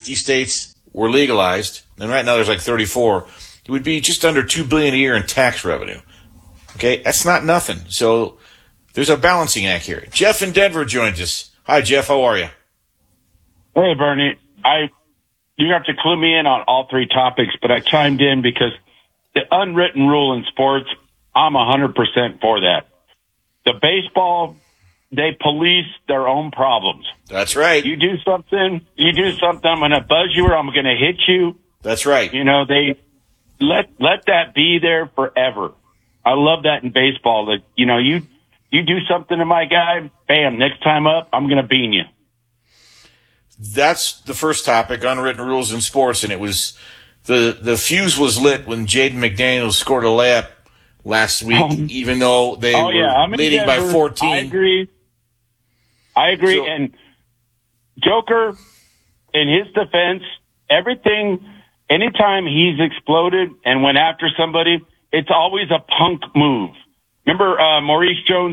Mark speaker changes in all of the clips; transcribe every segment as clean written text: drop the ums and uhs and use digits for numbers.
Speaker 1: 50 states were legalized, and right now there's like 34, it would be just under $2 billion a year in tax revenue. Okay, that's not nothing. So there's a balancing act here. Jeff in Denver joins us. Hi, Jeff. How are you?
Speaker 2: Hey, Bernie. You have to clue me in on all three topics, but I chimed in because the unwritten rule in sports, I'm 100% for that. The baseball, they police their own problems.
Speaker 1: That's right.
Speaker 2: You do something, I'm going to buzz you or I'm going to hit you.
Speaker 1: That's right.
Speaker 2: You know, they let that be there forever. I love that in baseball. That, you know, you do something to my guy, bam, next time up, I'm going to bean you.
Speaker 1: That's the first topic, unwritten rules in sports, and it was the fuse was lit when Jaden McDaniels scored a layup last week, even though they were leading by 14.
Speaker 2: I agree. So, and Joker, in his defense, anytime he's exploded and went after somebody, it's always a punk move. Remember Maurice Jones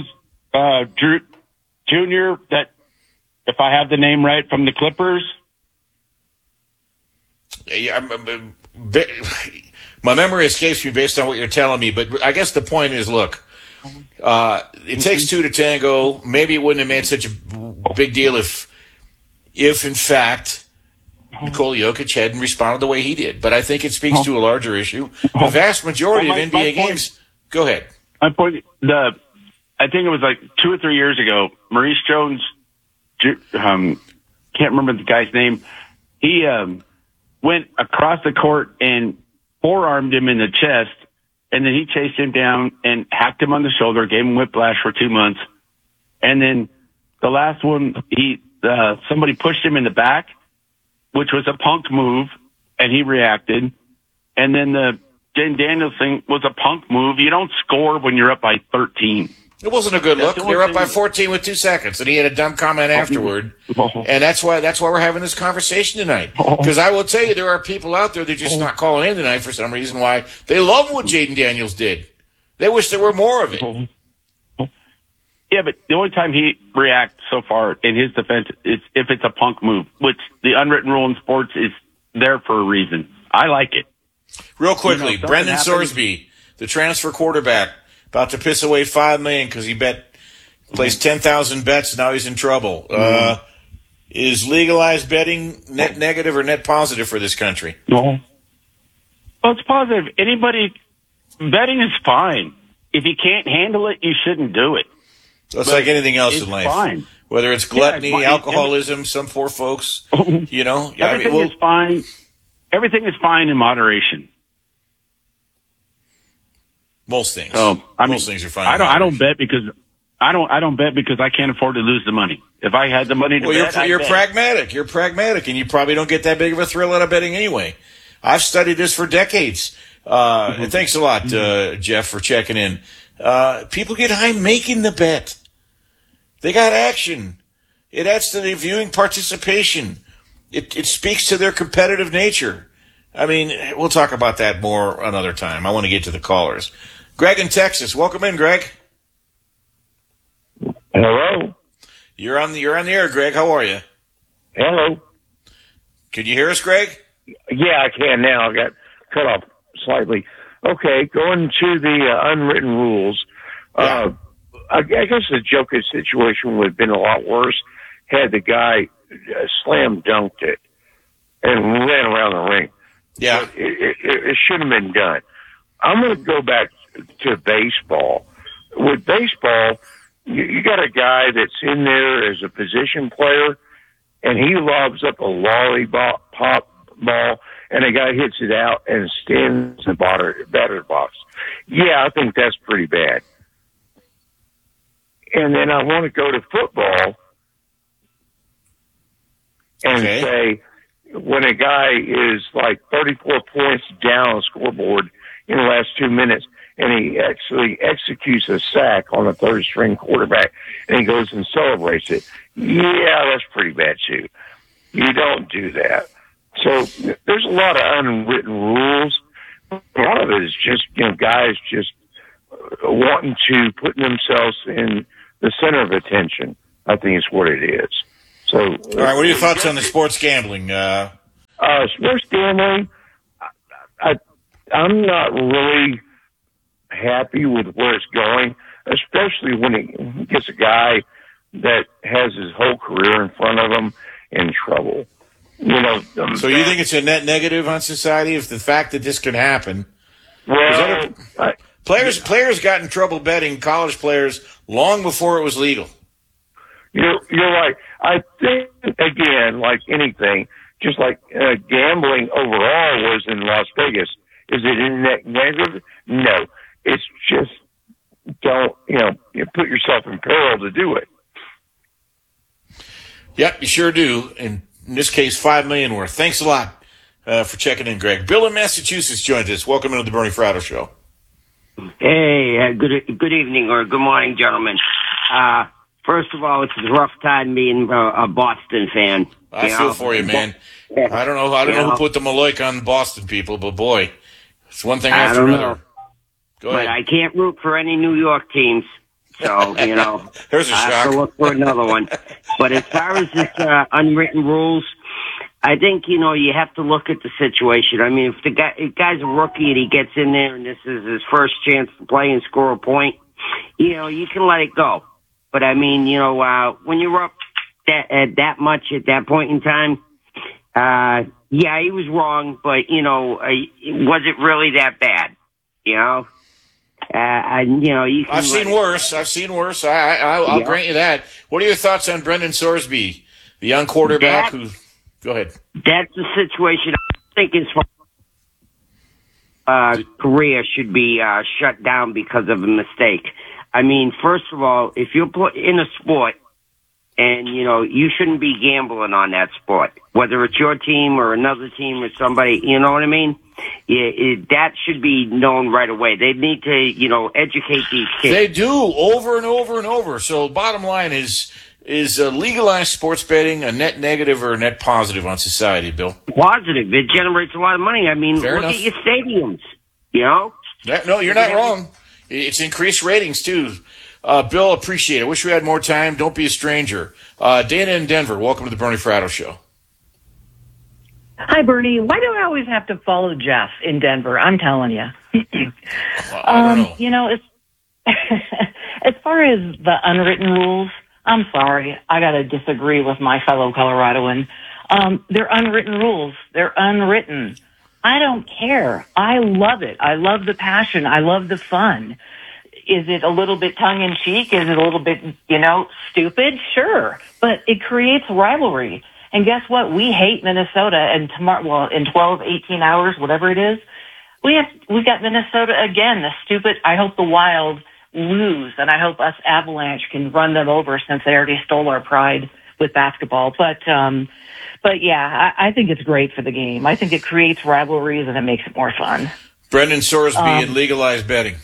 Speaker 2: Jr., that, if I have the name right, from the Clippers?
Speaker 1: Yeah, my memory escapes me based on what you're telling me, but I guess the point is, look, it takes two to tango. Maybe it wouldn't have made such a big deal if in fact, Nikola Jokic hadn't responded the way he did. But I think it speaks to a larger issue. The vast majority of NBA games... Go ahead.
Speaker 2: My point, I think it was like 2 or 3 years ago, Maurice Jones... can't remember the guy's name. He went across the court and forearmed him in the chest, and then he chased him down and hacked him on the shoulder, gave him whiplash for 2 months. And then the last one, somebody pushed him in the back, which was a punk move, and he reacted. And then the Jaden Daniels thing was a punk move. You don't score when you're up by 13.
Speaker 1: It wasn't a good look. They're up by 14 with 2 seconds, and he had a dumb comment afterward. And that's why we're having this conversation tonight. Because I will tell you, there are people out there that are just not calling in tonight for some reason why they love what Jaden Daniels did. They wish there were more of it.
Speaker 2: Yeah, but the only time he reacts so far in his defense is if it's a punk move, which the unwritten rule in sports is there for a reason. I like it.
Speaker 1: Real quickly, Brendan Sorsby, the transfer quarterback, about to piss away $5 million because he placed 10,000 bets. Now he's in trouble. Is legalized betting net negative or net positive for this country?
Speaker 2: Well, it's positive. Betting is fine. If you can't handle it, you shouldn't do it.
Speaker 1: So it's like anything else in life.
Speaker 2: Fine.
Speaker 1: Whether it's gluttony, alcoholism, some poor folks, you know.
Speaker 2: Everything is fine. Everything is fine in moderation.
Speaker 1: Most things.
Speaker 2: Most
Speaker 1: things are fine.
Speaker 2: I don't bet because I can't afford to lose the money. If I had the money to bet,
Speaker 1: you're pragmatic. You're pragmatic, and you probably don't get that big of a thrill out of betting anyway. I've studied this for decades. And thanks a lot, Jeff, for checking in. People get high making the bet. They got action. It adds to the viewing participation. It speaks to their competitive nature. I mean, we'll talk about that more another time. I want to get to the callers. Greg in Texas. Welcome in, Greg.
Speaker 3: Hello.
Speaker 1: You're on the air, Greg. How are you?
Speaker 3: Hello.
Speaker 1: Can you hear us, Greg?
Speaker 3: Yeah, I can now. I got cut off slightly. Okay, going to the unwritten rules.
Speaker 1: Yeah.
Speaker 3: I guess the Joker situation would have been a lot worse had the guy slam dunked it and ran around the ring.
Speaker 1: Yeah.
Speaker 3: But it shouldn't have been done. I'm going to go back to baseball. With baseball, you got a guy that's in there as a position player, and he lobs up a lollipop ball, and a guy hits it out and stands in the batter box. Yeah, I think that's pretty bad. And then I want to go to football and say, when a guy is like 34 points down on the scoreboard in the last 2 minutes, and he actually executes a sack on a third-string quarterback, and he goes and celebrates it, yeah, that's pretty bad, too. You don't do that. So there's a lot of unwritten rules. A lot of it is just, guys just wanting to put themselves in the center of attention, I think is what it is. So,
Speaker 1: all right, what are your thoughts on the sports gambling?
Speaker 3: Sports gambling, I'm not really happy with where it's going, especially when it gets a guy that has his whole career in front of him in trouble.
Speaker 1: So you think it's a net negative on society if the fact that this can happen?
Speaker 3: Well,
Speaker 1: players got in trouble betting, college players, long before it was legal.
Speaker 3: You're right. I think, again, like anything, just like gambling overall was in Las Vegas, is it in net negative? No. It's just you put yourself in peril to do it.
Speaker 1: Yep, you sure do. In this case, $5 million worth. Thanks a lot for checking in, Greg. Bill in Massachusetts joins us. Welcome to the Bernie Fratto Show.
Speaker 4: Hey, good evening or good morning, gentlemen. First of all, it's a rough time being a Boston fan.
Speaker 1: I feel for you, man. I don't know who put the Maloik on Boston people, but boy, it's one thing after another. Go ahead.
Speaker 4: But I can't root for any New York teams, so
Speaker 1: there's a shock.
Speaker 4: I have to look for another one. But as far as this unwritten rules, I think you have to look at the situation. I mean, if the guy's a rookie and he gets in there and this is his first chance to play and score a point, you can let it go. But I mean, when you're up that much at that point in time, yeah, he was wrong, but was it really that bad? You can.
Speaker 1: I've seen worse. I'll grant you that. What are your thoughts on Brendan Sorsby, the young quarterback who? Go ahead.
Speaker 4: That's the situation. I think his career should be shut down because of a mistake. I mean, first of all, if you're put in a sport and, you shouldn't be gambling on that sport, whether it's your team or another team or somebody, you know what I mean? That should be known right away. They need to, educate these kids.
Speaker 1: They do over and over and over. So bottom line is legalized sports betting a net negative or a net positive on society, Bill?
Speaker 4: Positive. It generates a lot of money. I mean, look at your stadiums,
Speaker 1: No, you're not wrong. It's increased ratings, too. Bill, appreciate it. Wish we had more time. Don't be a stranger. Dana in Denver, welcome to the Bernie Fratto Show.
Speaker 5: Hi, Bernie. Why do I always have to follow Jeff in Denver? I'm telling you.
Speaker 1: I don't know.
Speaker 5: As far as the unwritten rules, I'm sorry. I got to disagree with my fellow Coloradoan. They're unwritten rules. They're unwritten. I don't care. I love it. I love the passion. I love the fun. Is it a little bit tongue-in-cheek? Is it a little bit, stupid? Sure. But it creates rivalry. And guess what? We hate Minnesota, and tomorrow, in 12, 18 hours, whatever it is, we got Minnesota again. I hope the Wild lose, and I hope us Avalanche can run them over since they already stole our pride with basketball. But yeah, I think it's great for the game. I think it creates rivalries and it makes it more fun.
Speaker 1: Brendan Sorsby and legalized betting.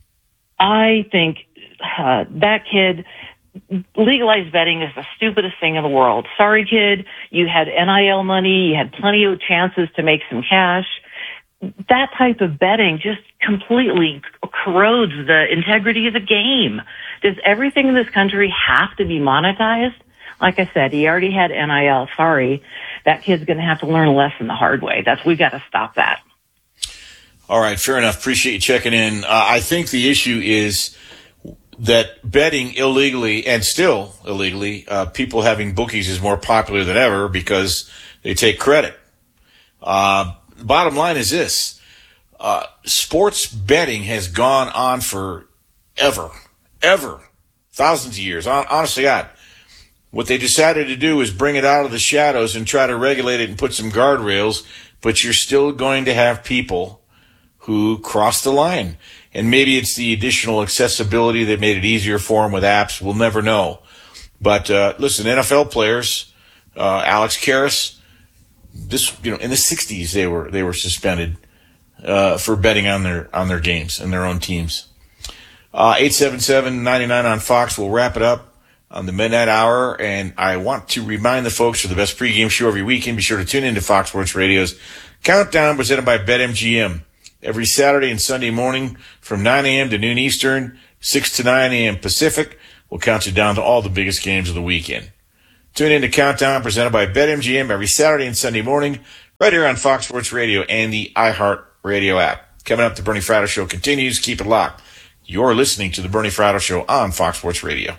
Speaker 5: I think that kid, legalized betting is the stupidest thing in the world. Sorry, kid, you had NIL money, you had plenty of chances to make some cash. That type of betting just completely corrodes the integrity of the game. Does everything in this country have to be monetized? Like I said, he already had NIL. Sorry, that kid's going to have to learn a lesson the hard way. We got to stop that.
Speaker 1: All right, fair enough. Appreciate you checking in. I think the issue is that betting illegally and still illegally, people having bookies is more popular than ever because they take credit. Bottom line is this. Sports betting has gone on for ever, thousands of years. Honestly, God. What they decided to do is bring it out of the shadows and try to regulate it and put some guardrails, but you're still going to have people who cross the line. And maybe it's the additional accessibility that made it easier for them with apps. We'll never know. But listen, NFL players, Alex Karras, in the 60s they were suspended for betting on their games and their own teams. 877-99 on Fox. We'll wrap it up on the midnight hour, and I want to remind the folks for the best pregame show every weekend. Be sure to tune into Fox Sports Radio's Countdown, presented by BetMGM. Every Saturday and Sunday morning from 9 a.m. to noon Eastern, 6 to 9 a.m. Pacific. We'll count you down to all the biggest games of the weekend. Tune in to Countdown, presented by BetMGM, every Saturday and Sunday morning right here on Fox Sports Radio and the iHeart Radio app. Coming up, the Bernie Fratto Show continues. Keep it locked. You're listening to the Bernie Fratto Show on Fox Sports Radio.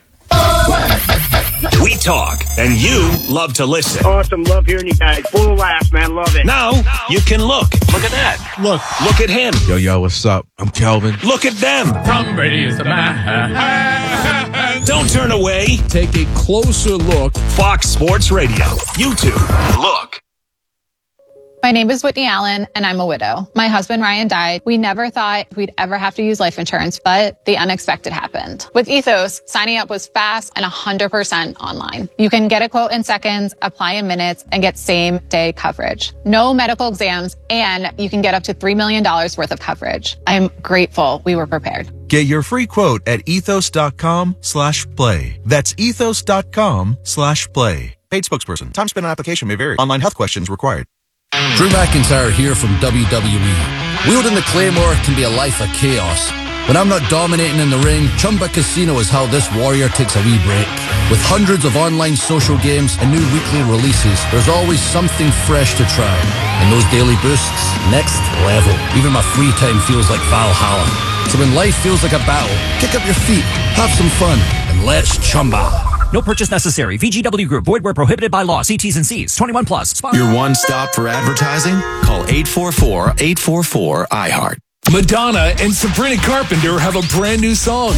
Speaker 6: We talk, and you love to listen.
Speaker 7: Awesome. Love hearing you guys. Full of laughs, man. Love it.
Speaker 6: Now you can look. Look at that. Look at him.
Speaker 8: Yo, what's up? I'm Kelvin.
Speaker 6: Look at them.
Speaker 9: Tom Brady is the man.
Speaker 6: Don't turn away.
Speaker 8: Take a closer look.
Speaker 6: Fox Sports Radio. YouTube. Look.
Speaker 10: My name is Whitney Allen, and I'm a widow. My husband, Ryan, died. We never thought we'd ever have to use life insurance, but the unexpected happened. With Ethos, signing up was fast and 100% online. You can get a quote in seconds, apply in minutes, and get same-day coverage. No medical exams, and you can get up to $3 million worth of coverage. I'm grateful we were prepared.
Speaker 11: Get your free quote at ethos.com/play. That's ethos.com/play. Paid spokesperson. Time spent on application may vary. Online health questions required.
Speaker 12: Drew McIntyre here from WWE. Wielding the Claymore can be a life of chaos. When I'm not dominating in the ring, Chumba Casino is how this warrior takes a wee break. With hundreds of online social games and new weekly releases, there's always something fresh to try. And those daily boosts, next level. Even my free time feels like Valhalla. So when life feels like a battle, kick up your feet, have some fun, and let's Chumba.
Speaker 13: No purchase necessary. VGW Group. Void where prohibited by law. See T's and C's. 21 plus.
Speaker 14: Your one stop for advertising? Call 844-844-iHeart.
Speaker 15: Madonna and Sabrina Carpenter have a brand new song.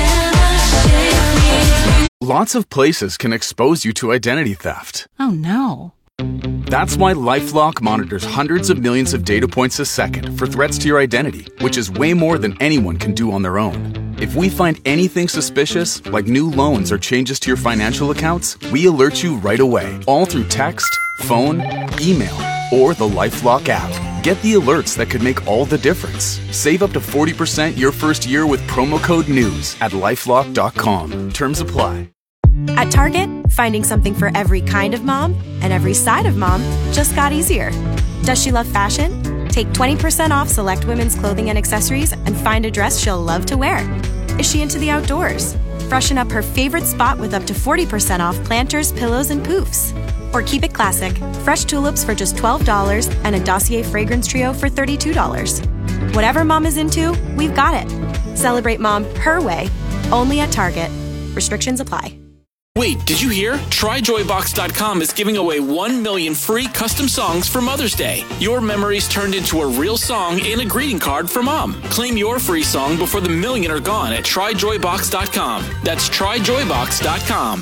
Speaker 16: Lots of places can expose you to identity theft.
Speaker 17: Oh no.
Speaker 16: That's why LifeLock monitors hundreds of millions of data points a second for threats to your identity, which is way more than anyone can do on their own. If we find anything suspicious, like new loans or changes to your financial accounts, we alert you right away, all through text, phone, email, or the LifeLock app. Get the alerts that could make all the difference. Save up to 40% your first year with promo code NEWS at LifeLock.com. Terms apply.
Speaker 18: At Target, finding something for every kind of mom and every side of mom just got easier. Does she love fashion? Take 20% off select women's clothing and accessories and find a dress she'll love to wear. Is she into the outdoors? Freshen up her favorite spot with up to 40% off planters, pillows, and poofs. Or keep it classic, fresh tulips for just $12 and a Dossier fragrance trio for $32. Whatever mom is into, we've got it. Celebrate mom her way, only at Target. Restrictions apply.
Speaker 19: Wait, did you hear? TryJoyBox.com is giving away 1 million free custom songs for Mother's Day. Your memories turned into a real song and a greeting card for Mom. Claim your free song before the million are gone at TryJoyBox.com. That's TryJoyBox.com.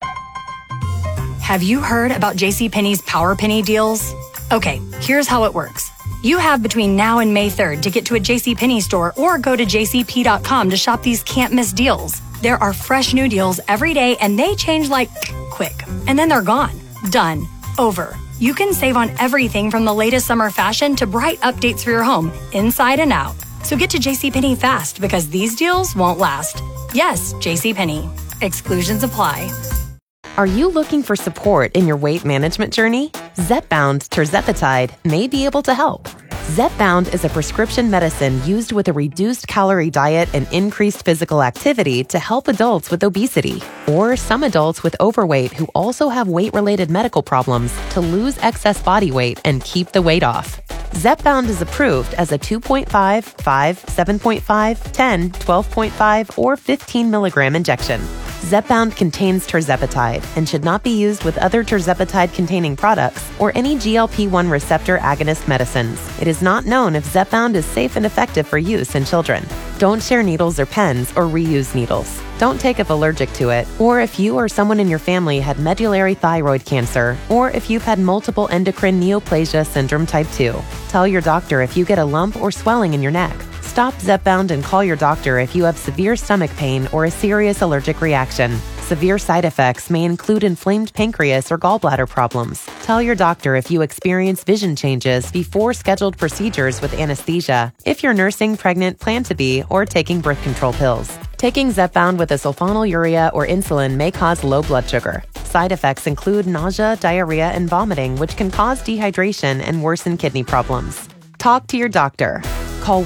Speaker 20: Have you heard about JCPenney's Power Penny deals? Okay, here's how it works. You have between now and May 3rd to get to a JCPenney store or go to jcp.com to shop these can't-miss deals. There are fresh new deals every day, and they change like quick. And then they're gone. Done. Over. You can save on everything from the latest summer fashion to bright updates for your home, inside and out. So get to JCPenney fast, because these deals won't last. Yes, JCPenney. Exclusions apply.
Speaker 21: Are you looking for support in your weight management journey? Zepbound tirzepatide may be able to help. Zepbound is a prescription medicine used with a reduced calorie diet and increased physical activity to help adults with obesity, or some adults with overweight who also have weight-related medical problems to lose excess body weight and keep the weight off. Zepbound is approved as a 2.5, 5, 7.5, 10, 12.5, or 15 milligram injection. Zepbound contains tirzepatide and should not be used with other tirzepatide-containing products or any GLP-1 receptor agonist medicines. It is not known if Zepbound is safe and effective for use in children. Don't share needles or pens or reuse needles. Don't take if allergic to it, or if you or someone in your family had medullary thyroid cancer, or if you've had multiple endocrine neoplasia syndrome type 2. Tell your doctor if you get a lump or swelling in your neck. Stop Zepbound and call your doctor if you have severe stomach pain or a serious allergic reaction. Severe side effects may include inflamed pancreas or gallbladder problems. Tell your doctor if you experience vision changes before scheduled procedures with anesthesia, if you're nursing, pregnant, plan to be, or taking birth control pills. Taking Zepbound with a sulfonylurea or insulin may cause low blood sugar. Side effects include nausea, diarrhea, and vomiting, which can cause dehydration and worsen kidney problems. Talk to your doctor. Call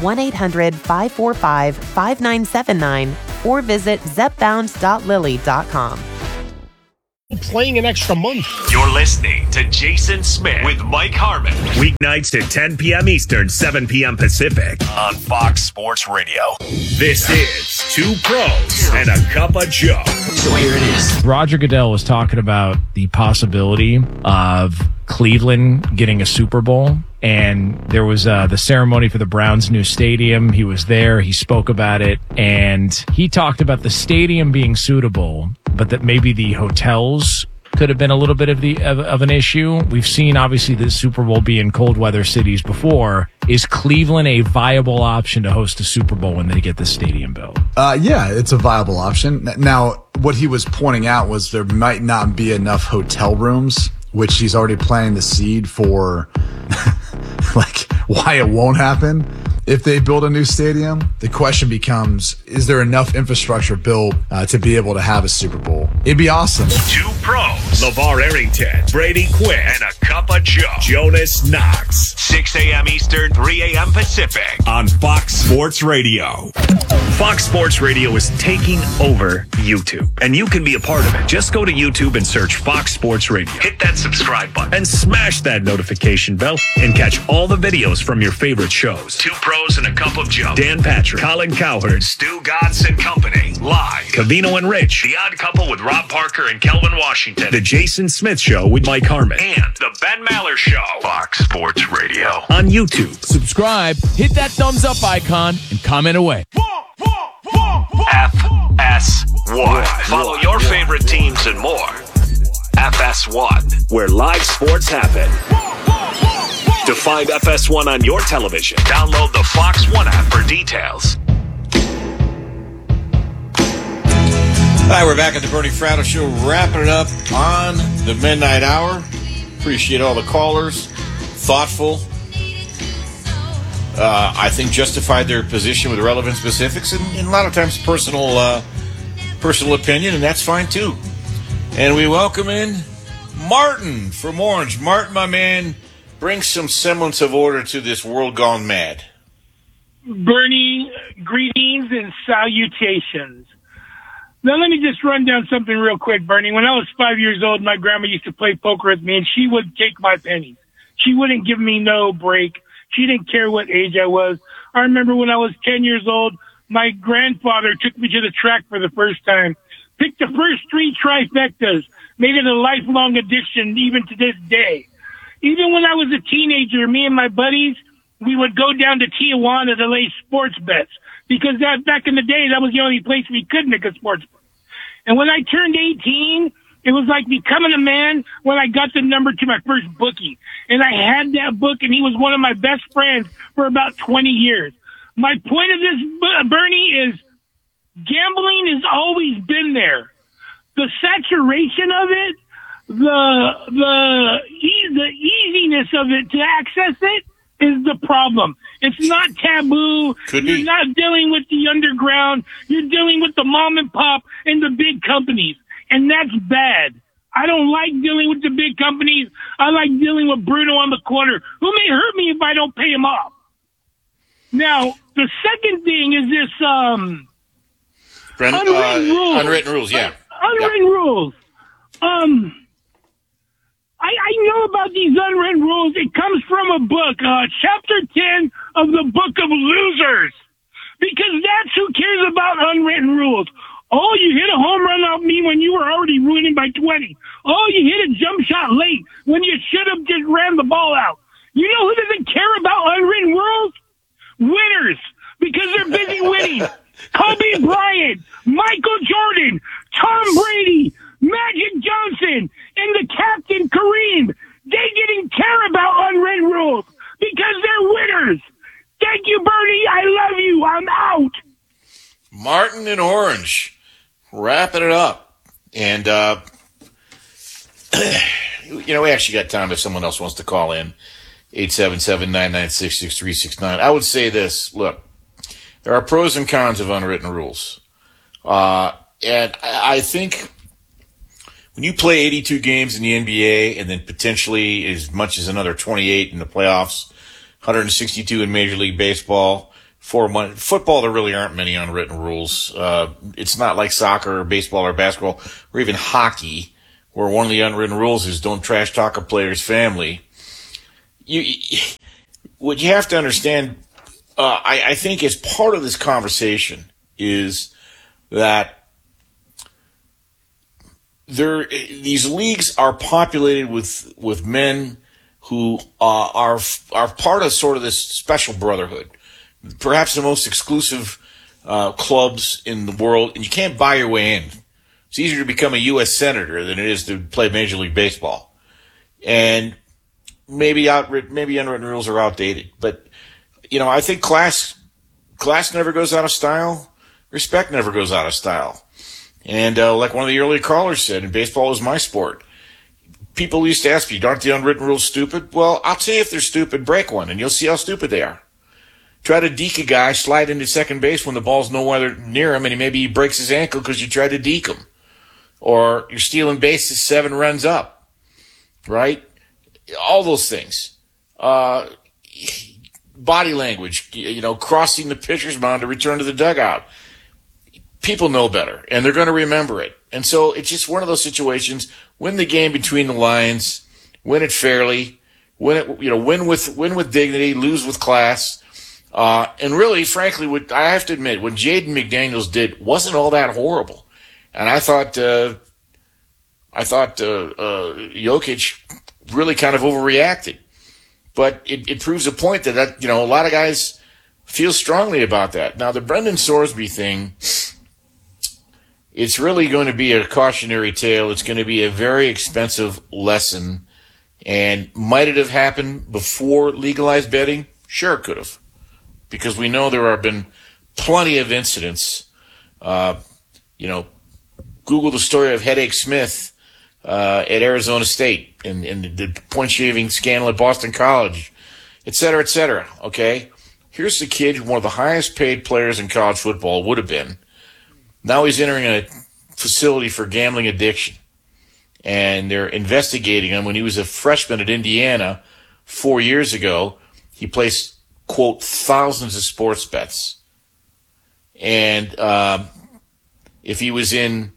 Speaker 21: 1-800-545-5979 or visit zepbound.lilly.com.
Speaker 17: playing an extra month.
Speaker 6: You're listening to Jason Smith with Mike Harmon. Weeknights at 10 p.m. Eastern, 7 p.m. Pacific on Fox Sports Radio. This is Two Pros and a Cup of Joe. So here it is.
Speaker 8: Roger Goodell was talking about the possibility of Cleveland getting a Super Bowl. And there was the ceremony for the Browns' new stadium. He was there. He spoke about it. And he talked about the stadium being suitable, but that maybe the hotels could have been a little bit of an issue. We've seen, obviously, the Super Bowl be in cold weather cities before. Is Cleveland a viable option to host a Super Bowl when they get the stadium built?
Speaker 22: Yeah, it's a viable option. Now, what he was pointing out was there might not be enough hotel rooms, which he's already planting the seed for like why it won't happen if they build a new stadium. The question becomes, is there enough infrastructure built to be able to have a Super Bowl? It'd be awesome.
Speaker 6: Two Pros, LeVar Arrington, Brady Quinn, and a Cup of Joe, Jonas Knox. 6 a.m. Eastern, 3 a.m. Pacific on Fox Sports Radio. Fox Sports Radio is taking over YouTube, and you can be a part of it. Just go to YouTube and search Fox Sports Radio. Hit that subscribe button and smash that notification bell and catch all the videos from your favorite shows. Two Pros and a Cup of Joe. Dan Patrick, Colin Cowherd, Stu Godson Company, live. Cavino and Rich, The Odd Couple with Rob Parker and Kelvin Washington. The Jason Smith Show with Mike Harmon. And The Ben Maller Show. Fox Sports Radio on YouTube.
Speaker 9: Subscribe, hit that thumbs up icon, and comment away.
Speaker 6: FS1. Follow your favorite teams and more. FS1, where live sports happen. To find FS1 on your television, download the Fox One app for details.
Speaker 1: Hi, we're back at the Bernie Fratto Show, wrapping it up on the midnight hour. Appreciate all the callers. Thoughtful. I think justified their position with relevant specifics and a lot of times personal opinion, and that's fine too. And we welcome in Martin from Orange. Martin, my man, bring some semblance of order to this world gone mad.
Speaker 23: Bernie, greetings and salutations. Now, let me just run down something real quick, Bernie. When I was 5 years old, my grandma used to play poker with me, and she would take my pennies. She wouldn't give me no break. She didn't care what age I was. I remember when I was 10 years old, my grandfather took me to the track for the first time, picked the first 3 trifectas, made it a lifelong addiction even to this day. Even when I was a teenager, me and my buddies, we would go down to Tijuana to lay sports bets because that back in the day, that was the only place we could make a sports bet. And when I turned 18, it was like becoming a man when I got the number to my first bookie. And I had that book, and he was one of my best friends for about 20 years. My point of this, Bernie, is gambling has always been there. The saturation of it, the easiness of it to access it is the problem. It's not taboo. You're not dealing with the underground. You're dealing with the mom and pop and the big companies. And that's bad. I don't like dealing with the big companies. I like dealing with Bruno on the corner, who may hurt me if I don't pay him off. Now, the second thing is this unwritten rules.
Speaker 1: Unwritten rules, yeah.
Speaker 23: Unwritten rules. I know about these unwritten rules. It comes from a book, chapter 10 of the Book of Losers. Because that's who cares about unwritten rules. Oh, you hit a home run off me when you were already winning by 20. Oh, you hit a jump shot late when you should have just ran the ball out. You know who doesn't care about unwritten rules? Winners, because they're busy winning. Kobe Bryant, Michael Jordan, Tom Brady, Magic Johnson, and the captain Kareem. They didn't care about unwritten rules because they're winners. Thank you, Bernie. I love you. I'm out.
Speaker 1: Martin in Orange. Wrapping it up. And, we actually got time if someone else wants to call in. 877-996-6369. I would say this. Look, there are pros and cons of unwritten rules. And I think when you play 82 games in the NBA and then potentially as much as another 28 in the playoffs, 162 in Major League Baseball, football, there really aren't many unwritten rules. It's not like soccer or baseball or basketball or even hockey where one of the unwritten rules is don't trash talk a player's family. What you have to understand, I think as part of this conversation is that these leagues are populated with men who are part of sort of this special brotherhood, perhaps the most exclusive clubs in the world, and you can't buy your way in. It's easier to become a U.S. senator than it is to play Major League Baseball. And maybe unwritten rules are outdated, but I think class never goes out of style. Respect never goes out of style. And like one of the earlier callers said, and baseball is my sport. People used to ask me, aren't the unwritten rules stupid? Well, I'll tell you if they're stupid, break one, and you'll see how stupid they are. Try to deke a guy, slide into second base when the ball's nowhere near him, and maybe he breaks his ankle because you tried to deke him. Or you're stealing bases 7 runs up, right? All those things. Body language, crossing the pitcher's mound to return to the dugout. People know better, and they're going to remember it. And so it's just one of those situations. Win the game between the lines, win it fairly, win with dignity, lose with class. And really, frankly, what I have to admit, what Jaden McDaniels did wasn't all that horrible. And I thought Jokic really kind of overreacted. But it proves a point that a lot of guys feel strongly about that. Now, the Brendan Sorsby thing, it's really going to be a cautionary tale. It's going to be a very expensive lesson. And might it have happened before legalized betting? Sure, it could have. Because we know there have been plenty of incidents. Google the story of Headache Smith at Arizona State and the point-shaving scandal at Boston College, et cetera, okay? Here's the kid, one of the highest-paid players in college football, would have been. Now he's entering a facility for gambling addiction, and they're investigating him. When he was a freshman at Indiana 4 years ago, he placed, quote, thousands of sports bets. And if he was in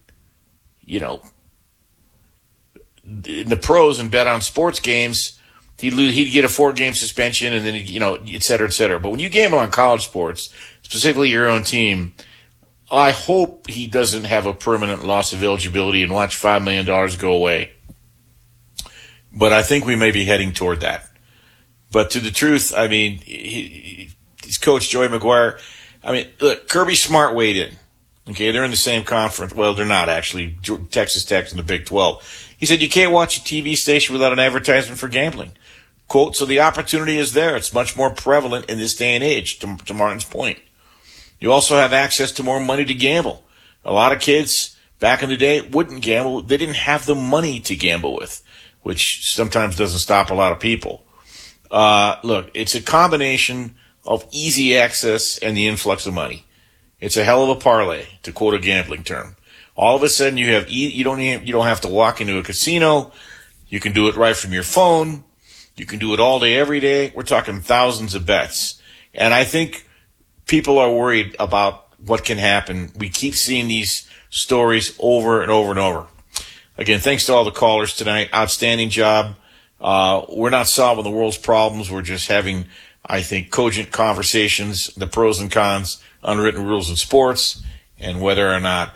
Speaker 1: the pros and bet on sports games, he'd get a 4-game suspension and then, et cetera, et cetera. But when you gamble on college sports, specifically your own team, I hope he doesn't have a permanent loss of eligibility and watch $5 million go away. But I think we may be heading toward that. But to the truth, I mean, his coach, Joey McGuire, look, Kirby Smart weighed in. Okay, they're in the same conference. Well, they're not actually. Texas Tech's in the Big 12. He said, you can't watch a TV station without an advertisement for gambling. Quote, so the opportunity is there. It's much more prevalent in this day and age, to Martin's point. You also have access to more money to gamble. A lot of kids back in the day wouldn't gamble. They didn't have the money to gamble with, which sometimes doesn't stop a lot of people. Look, it's a combination of easy access and the influx of money. It's a hell of a parlay, to quote a gambling term. All of a sudden, you don't have to walk into a casino. You can do it right from your phone. You can do it all day, every day. We're talking thousands of bets, and I think people are worried about what can happen. We keep seeing these stories over and over and over. Again, thanks to all the callers tonight. Outstanding job. We're not solving the world's problems. We're just having, I think, cogent conversations, the pros and cons, unwritten rules in sports, and whether or not,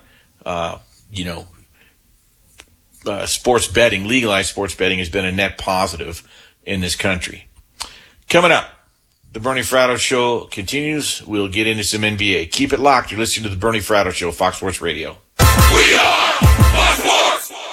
Speaker 1: sports betting, legalized sports betting, has been a net positive in this country. Coming up, the Bernie Fratto Show continues. We'll get into some NBA. Keep it locked. You're listening to the Bernie Fratto Show, Fox Sports Radio.
Speaker 6: We are Fox Sports.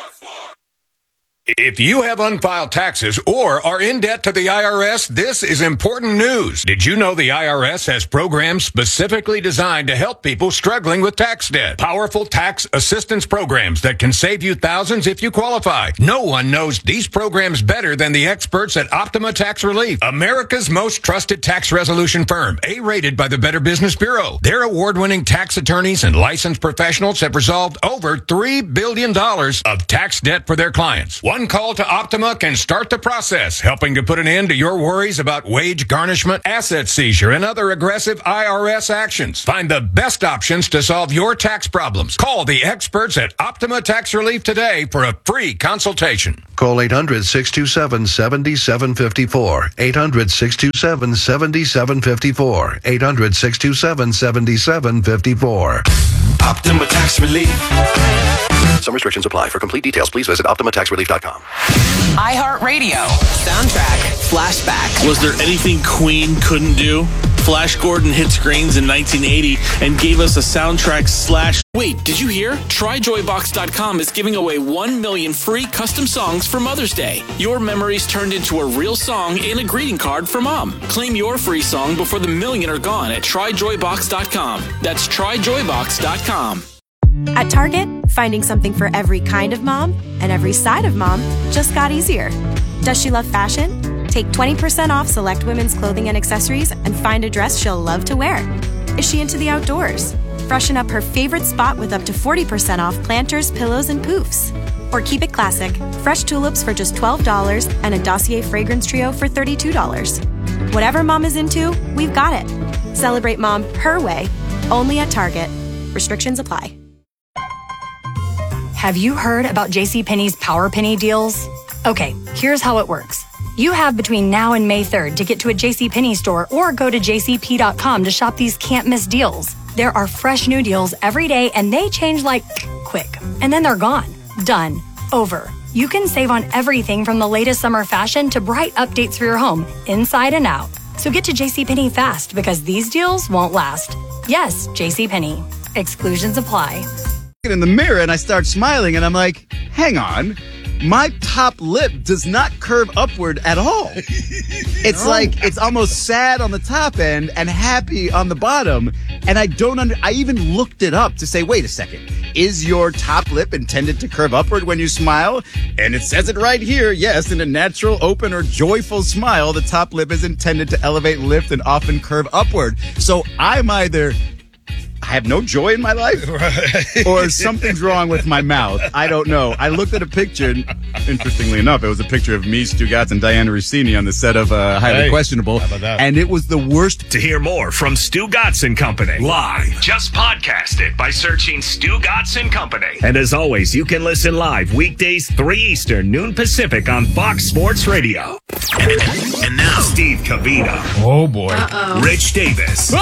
Speaker 6: If you have unfiled taxes or are in debt to the IRS, this is important news. Did you know the IRS has programs specifically designed to help people struggling with tax debt? Powerful tax assistance programs that can save you thousands if you qualify. No one knows these programs better than the experts at Optima Tax Relief, America's most trusted tax resolution firm, A-rated by the Better Business Bureau. Their award-winning tax attorneys and licensed professionals have resolved over $3 billion of tax debt for their clients. One
Speaker 2: One call to Optima can start the process, helping to put an end to your worries about wage garnishment, asset seizure, and other aggressive IRS actions. Find the best options to solve your tax problems. Call the experts at Optima Tax Relief today for a free consultation.
Speaker 3: Call 800-627-7754. 800-627-7754. 800-627-7754.
Speaker 14: Optima Tax Relief.
Speaker 3: Some restrictions apply. For complete details, please visit OptimaTaxRelief.com.
Speaker 17: iHeartRadio. Soundtrack. Flashback.
Speaker 19: Was there anything Queen couldn't do? Flash Gordon hit screens in 1980 and gave us a soundtrack / Wait, did you hear? TryJoyBox.com is giving away 1 million free custom songs for Mother's Day. Your memories turned into a real song in a greeting card for Mom. Claim your free song before the million are gone at TryJoyBox.com. That's TryJoyBox.com.
Speaker 18: At Target, finding something for every kind of mom and every side of mom just got easier. Does she love fashion? Take 20% off select women's clothing and accessories and find a dress she'll love to wear. Is she into the outdoors? Freshen up her favorite spot with up to 40% off planters, pillows, and poofs. Or keep it classic. Fresh tulips for just $12 and a Dossier fragrance trio for $32. Whatever mom is into, we've got it. Celebrate mom her way, only at Target. Restrictions apply.
Speaker 20: Have you heard about JCPenney's Power Penny deals? Okay, here's how it works. You have between now and May 3rd to get to a JCPenney store or go to jcp.com to shop these can't-miss deals. There are fresh new deals every day, and they change like quick. And then they're gone. Done. Over. You can save on everything from the latest summer fashion to bright updates for your home, inside and out. So get to JCPenney fast, because these deals won't last. Yes, JCPenney. Exclusions apply.
Speaker 24: In the mirror and I start smiling and I'm like, hang on, my top lip does not curve upward at all. It's like, it's almost sad on the top end and happy on the bottom. And I even looked it up to say, wait a second, is your top lip intended to curve upward when you smile? And it says it right here. Yes, in a natural, open, or joyful smile, the top lip is intended to elevate, lift, and often curve upward. So I'm either I have no joy in my life, or something's wrong with my mouth. I don't know. I looked at a picture, and interestingly enough, it was a picture of me, Stu Gatz, and Diana Rossini on the set of Highly Questionable, and it was the worst.
Speaker 6: To hear more from Stu Gatz and Company live, just podcast it by searching Stu Gatz and Company. And as always, you can listen live weekdays 3 Eastern, noon Pacific on Fox Sports Radio. And now, Steve Covino.
Speaker 8: Oh, boy.
Speaker 6: Rich Davis.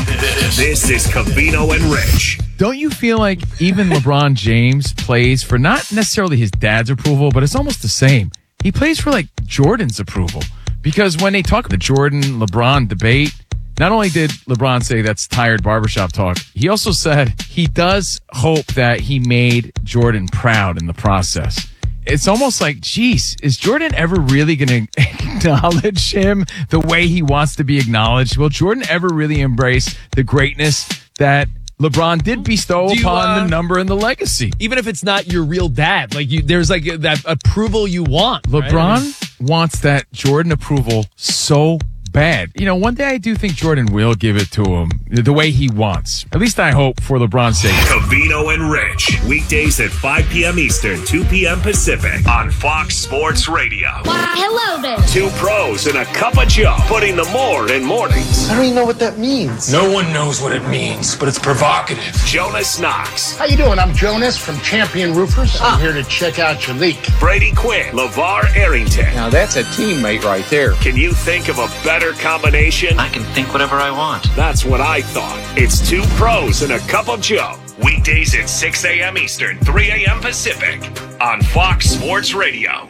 Speaker 6: This is Covino and Rich.
Speaker 8: Don't you feel like even LeBron James plays for not necessarily his dad's approval, but it's almost the same? He plays for like Jordan's approval. Because when they talk the Jordan-LeBron debate, not only did LeBron say that's tired barbershop talk, he also said he does hope that he made Jordan proud in the process. It's almost like, geez, is Jordan ever really going to acknowledge him the way he wants to be acknowledged? Will Jordan ever really embrace the greatness that LeBron did bestow upon the number and the legacy?
Speaker 9: Even if it's not your real dad, like there's like that approval you want.
Speaker 8: LeBron wants that Jordan approval so bad. You know, one day I do think Jordan will give it to him the way he wants. At least I hope, for LeBron's sake.
Speaker 6: Covino and Rich, weekdays at 5 p.m. Eastern, 2 p.m. Pacific on Fox Sports Radio.
Speaker 25: Hello there.
Speaker 6: Two pros and a cup of Joe, putting the more in mornings.
Speaker 25: I don't even know what that means.
Speaker 15: No one knows what it means, but it's provocative.
Speaker 6: Jonas Knox.
Speaker 26: How you doing? I'm Jonas from Champion Roofers. I'm here to check out your leak.
Speaker 6: Brady Quinn. LeVar Arrington.
Speaker 26: Now that's a teammate right there.
Speaker 6: Can you think of a better combination?
Speaker 27: I can think whatever I want.
Speaker 6: That's what I thought. It's two pros and a cup of Joe. Weekdays at 6 a.m. Eastern, 3 a.m. Pacific on Fox Sports Radio.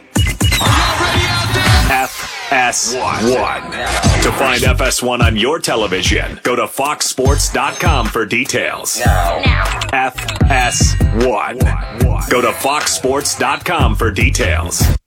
Speaker 6: FS1. To find FS1 on your television, go to foxsports.com for details.
Speaker 25: Now.
Speaker 6: FS1. Go to foxsports.com for details.